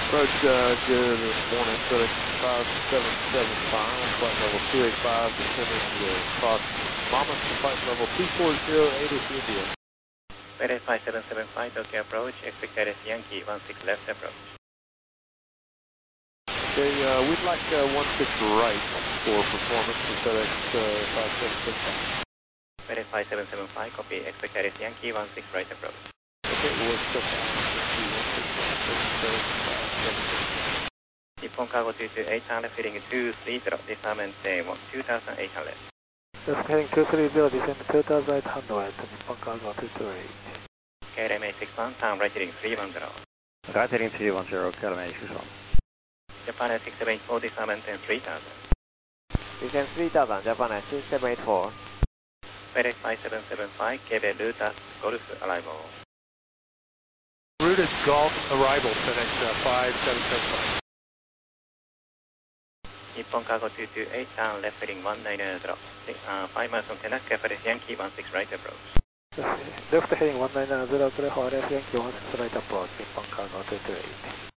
Approach, good morning, FedEx 5775, flight level 285, descending across Monmouth to flight level 2408 is India. FedEx 5775, Tokyo approach, expected is Yankee 16 left approach. Okay, we'd like 16 right for performance for FedEx 5775. FedEx 5775, copy, expected is Yankee 16 right approach. Okay, we'll accept that. Nippon Cargo 228, turn left heading 230, disarmament 2800. Left heading 230, descend 2800 to Nippon Cargo 228. KLM 861, turn right heading 310. Right heading 310, KLM 861. Japan 6784, disarmament 3000. Descend 3000, Japan 6784. FedEx 5775, KB Ruta Golf arrival. Route is Golf arrival, FedEx 5775. Nippon Cargo 228, turn left heading 190, 5 miles from Tenak, FedEx Yankee 16 right approach. Left heading 190, clear for left Yankee 16 right approach, Nippon Cargo 228.